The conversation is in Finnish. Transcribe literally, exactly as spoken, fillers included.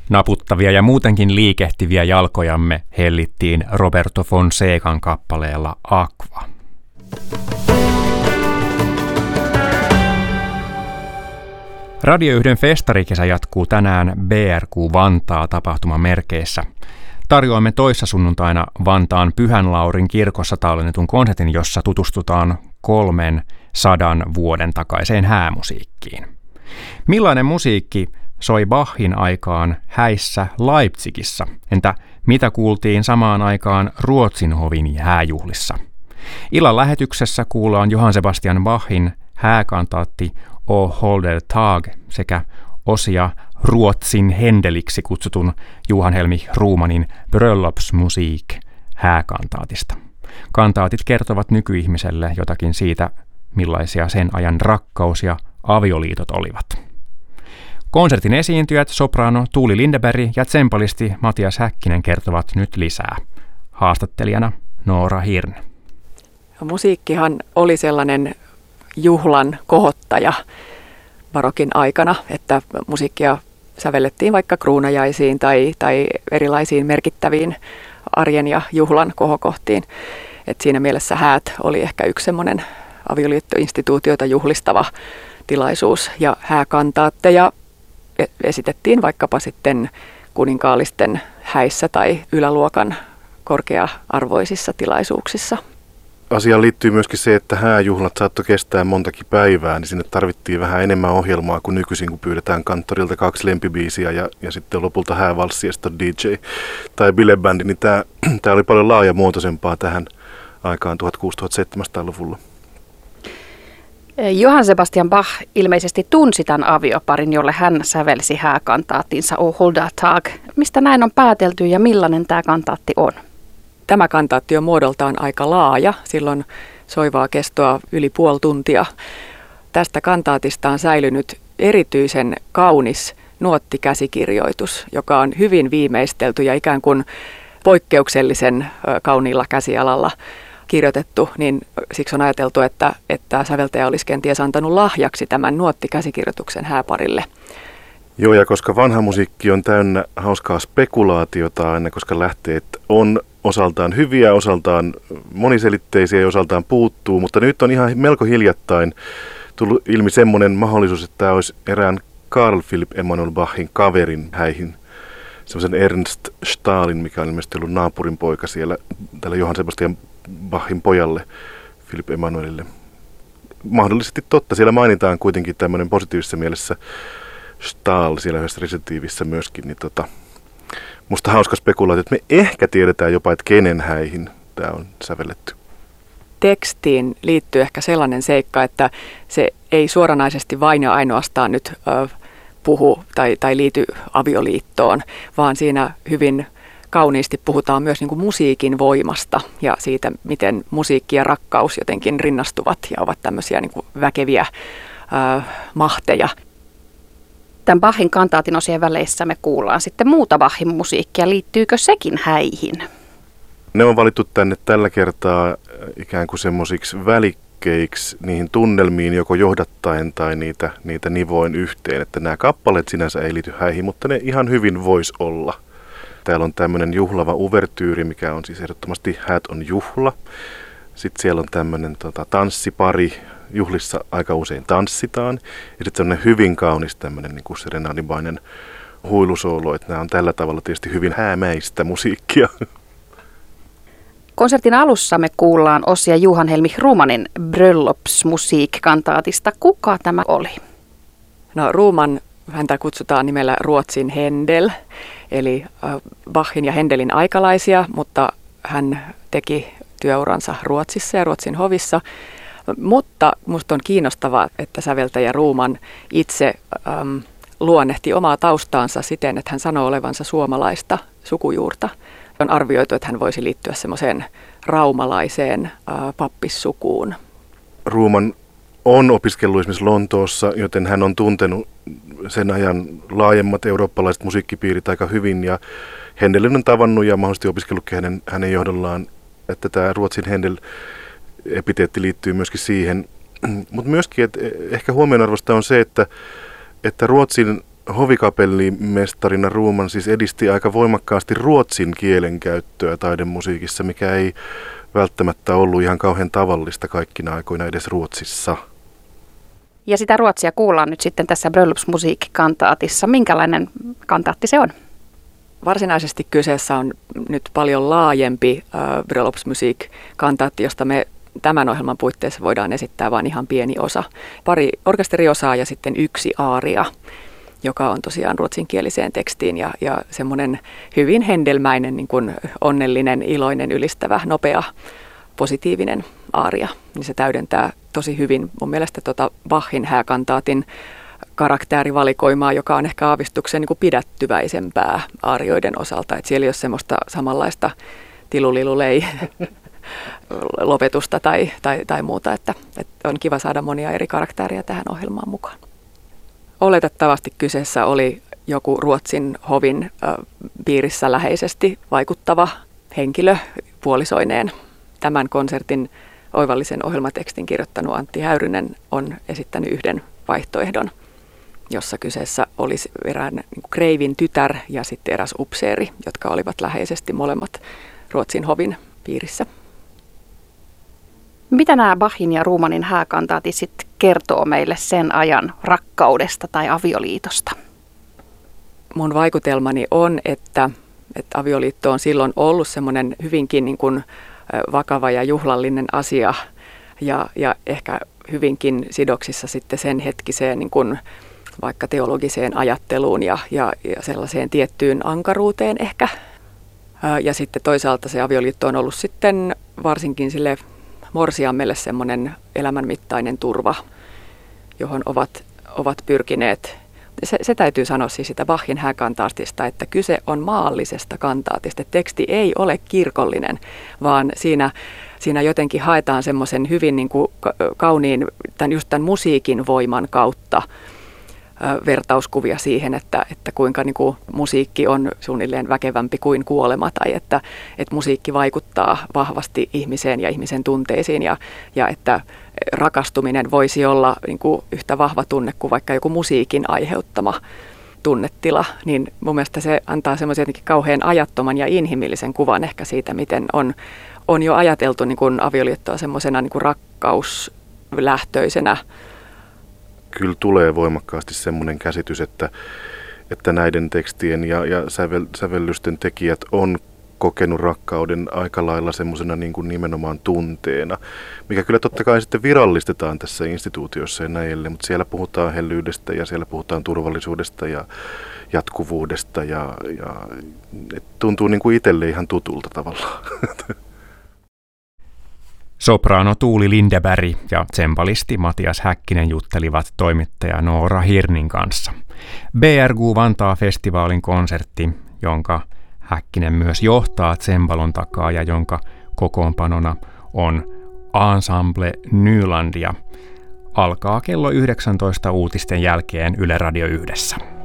Naputtavia ja muutenkin liikehtiviä jalkojamme hellittiin Roberto Fonsecan kappaleella Aqua. Radio yhden festarikesä jatkuu tänään B R Q Vantaa -tapahtuman merkeissä. Tarjoamme toissa sunnuntaina Vantaan Pyhän Laurin kirkossa tallennetun konsertin, jossa tutustutaan kolmen sadan vuoden takaiseen häämusiikkiin. Millainen musiikki soi Bachin aikaan häissä Leipzigissä? Entä mitä kuultiin samaan aikaan Ruotsin hovin hääjuhlissa? Illan lähetyksessä kuullaan Johann Sebastian Bachin hääkantaatti O Holder Tag sekä osia Ruotsin Händeliksi kutsutun Johan Helmich Ruumanin Bröllopsmusik hääkantaatista. Kantaatit kertovat nykyihmiselle jotakin siitä, millaisia sen ajan rakkaus ja avioliitot olivat. Konsertin esiintyjät soprano Tuuli Lindeberg ja tsempalisti Matias Häkkinen kertovat nyt lisää. Haastattelijana Noora Hirn. Musiikkihan oli sellainen juhlan kohottaja barokin aikana, että musiikkia sävellettiin vaikka kruunajaisiin tai, tai erilaisiin merkittäviin arjen ja juhlan kohokohtiin. Et siinä mielessä häät oli ehkä yksi semmoinen avioliittoinstituutioita juhlistava tilaisuus, ja hääkantaatteja esitettiin vaikkapa sitten kuninkaallisten häissä tai yläluokan korkea-arvoisissa tilaisuuksissa. Asiaan liittyy myöskin se, että hääjuhlat saattoi kestää montakin päivää, niin sinne tarvittiin vähän enemmän ohjelmaa kuin nykyisin, kun pyydetään kanttorilta kaksi lempibiisiä ja, ja sitten lopulta häävalssi ja sitten D J tai bilebändi, niin tämä, tämä oli paljon laajamuotoisempaa tähän aikaan tuhatkuusisataa-seitsemänsataa-luvulla. Johann Sebastian Bach ilmeisesti tunsi tämän avioparin, jolle hän sävelsi hääkantaattinsa O Holder Tag. Mistä näin on päätelty ja millainen tämä kantaatti on? Tämä kantaatti on muodoltaan aika laaja, silloin soivaa kestoa yli puoli tuntia. Tästä kantaatista on säilynyt erityisen kaunis nuottikäsikirjoitus, joka on hyvin viimeistelty ja ikään kuin poikkeuksellisen kauniilla käsialalla kirjoitettu, niin siksi on ajateltu, että, että säveltäjä olisi kenties antanut lahjaksi tämän nuottikäsikirjoituksen hääparille. Joo, ja koska vanha musiikki on täynnä hauskaa spekulaatiota aina, koska lähteet on osaltaan hyviä, osaltaan moniselitteisiä ja osaltaan puuttuu, mutta nyt on ihan melko hiljattain tullut ilmi semmoinen mahdollisuus, että tämä olisi erään Carl Philipp Emanuel Bachin kaverin häihin, semmoisen Ernst Stahlin, mikä on ilmeisesti ollut naapurin poika siellä, tällä Johann Sebastian Bachin pojalle, Philipp Emanuelille. Mahdollisesti totta, siellä mainitaan kuitenkin tämmöinen positiivisessa mielessä Stahl siellä yhdessä resitiivissä myöskin, niin tota, musta hauska spekulaatio, että me ehkä tiedetään jopa, että kenen häihin tämä on sävelletty. Tekstiin liittyy ehkä sellainen seikka, että se ei suoranaisesti vain ja ainoastaan nyt ö, puhu tai, tai liity avioliittoon, vaan siinä hyvin kauniisti puhutaan myös niin kuin musiikin voimasta ja siitä, miten musiikki ja rakkaus jotenkin rinnastuvat ja ovat tämmöisiä niin kuin väkeviä ö, mahteja. Tämän Bachin kantaatin osien väleissä me kuullaan sitten muuta Bachin musiikkia. Liittyykö sekin häihin? Ne on valittu tänne tällä kertaa ikään kuin semmoisiksi välikkeiksi niihin tunnelmiin, joko johdattaen tai niitä, niitä nivoin yhteen. Että nämä kappaleet sinänsä ei liity häihin, mutta ne ihan hyvin vois olla. Täällä on tämmöinen juhlava uvertyyri, mikä on siis ehdottomasti häät on juhla. Sitten siellä on tämmöinen tota, tanssipari. Juhlissa aika usein tanssitaan. Ja sitten semmoinen hyvin kaunis tämmöinen niin kuin serenadimainen huilusoolo, että nämä on tällä tavalla tietysti hyvin häämäistä musiikkia. Konsertin alussa me kuullaan osia Johan Helmich Ruumanin Bröllopsmusik-kantaatista. Kuka tämä oli? No Ruuman, häntä kutsutaan nimellä Ruotsin Händel, eli Bachin ja Händelin aikalaisia, mutta hän teki työuransa Ruotsissa ja Ruotsin hovissa. Mutta minusta on kiinnostavaa, että säveltäjä Ruuman itse äm, luonnehti omaa taustaansa siten, että hän sanoo olevansa suomalaista sukujuurta. On arvioitu, että hän voisi liittyä semmoiseen raumalaiseen ä, pappissukuun. Ruuman on opiskellut esimerkiksi Lontoossa, joten hän on tuntenut sen ajan laajemmat eurooppalaiset musiikkipiirit aika hyvin. Ja Händelin on tavannut ja mahdollisesti opiskellut hänen, hänen johdollaan, että tämä Ruotsin Händel epiteetti liittyy myöskin siihen. Mutta myöskin, että ehkä huomionarvoista on se, että, että Ruotsin hovikapellimestarina Ruuman siis edisti aika voimakkaasti ruotsin kielen käyttöä taidemusiikissa, mikä ei välttämättä ollut ihan kauhean tavallista kaikkina aikoina edes Ruotsissa. Ja sitä ruotsia kuullaan nyt sitten tässä Bröllopsmusiikkantaatissa. Minkälainen kantaatti se on? Varsinaisesti kyseessä on nyt paljon laajempi äh, Bröllopsmusiikkantaatti, josta me tämän ohjelman puitteissa voidaan esittää vain ihan pieni osa. Pari orkesteriosaa ja sitten yksi aaria, joka on tosiaan ruotsinkieliseen tekstiin ja, ja semmoinen hyvin hendelmäinen, niin kuin onnellinen, iloinen, ylistävä, nopea, positiivinen aaria. Niin se täydentää tosi hyvin mun mielestä tuota Bachin hääkantaatin karakterivalikoimaa, joka on ehkä aavistuksen niin kuin pidättyväisempää aarioiden osalta. Et siellä ei ole semmoista samanlaista tilulilulei lopetusta tai, tai, tai muuta, että, että on kiva saada monia eri karakteria tähän ohjelmaan mukaan. Oletettavasti kyseessä oli joku Ruotsin hovin ö, piirissä läheisesti vaikuttava henkilö puolisoineen. Tämän konsertin oivallisen ohjelmatekstin kirjoittanut Antti Häyrynen on esittänyt yhden vaihtoehdon, jossa kyseessä olisi erään niin kuin kreivin tytär ja sitten eräs upseeri, jotka olivat läheisesti molemmat Ruotsin hovin piirissä. Mitä nämä Bachin ja Ruumanin hääkantaatit sitten kertoo meille sen ajan rakkaudesta tai avioliitosta? Mun vaikutelmani on, että, että avioliitto on silloin ollut semmoinen hyvinkin niin kuin vakava ja juhlallinen asia ja, ja ehkä hyvinkin sidoksissa sitten sen hetkiseen niin kuin vaikka teologiseen ajatteluun ja, ja, ja sellaiseen tiettyyn ankaruuteen ehkä. Ja sitten toisaalta se avioliitto on ollut sitten varsinkin sille morsiammelle semmoinen elämänmittainen turva, johon ovat, ovat pyrkineet. Se, se täytyy sanoa siis sitä Bachin hääkantaatista, että kyse on maallisesta kantaatista. Teksti ei ole kirkollinen, vaan siinä, siinä jotenkin haetaan semmoisen hyvin niin kuin kauniin, tämän, just tämän musiikin voiman kautta vertauskuvia siihen, että, että kuinka niin kuin musiikki on suunnilleen väkevämpi kuin kuolema tai että, että musiikki vaikuttaa vahvasti ihmiseen ja ihmisen tunteisiin ja, ja että rakastuminen voisi olla niin kuin yhtä vahva tunne kuin vaikka joku musiikin aiheuttama tunnetila, niin mun mielestä se antaa semmoisen jotenkin kauhean ajattoman ja inhimillisen kuvan ehkä siitä, miten on, on jo ajateltu niin kuin avioliittoa semmoisena niin kuin rakkauslähtöisenä. Kyllä tulee voimakkaasti semmoinen käsitys, että, että näiden tekstien ja, ja sävel, sävellysten tekijät on kokenut rakkauden aika lailla semmoisena niin kuin nimenomaan tunteena, mikä kyllä totta kai sitten virallistetaan tässä instituutiossa ja näille, mutta siellä puhutaan hellyydestä ja siellä puhutaan turvallisuudesta ja jatkuvuudesta ja, ja tuntuu niin kuin itselle ihan tutulta tavallaan. Sopraano Tuuli Lindeberg ja tsempalisti Matias Häkkinen juttelivat toimittaja Noora Hirnin kanssa. B R Q Vantaa-festivaalin konsertti, jonka Häkkinen myös johtaa tsembalon takaa ja jonka kokoonpanona on Ensemble Nylandia, alkaa kello yhdeksäntoista uutisten jälkeen Yle Radio yhdessä.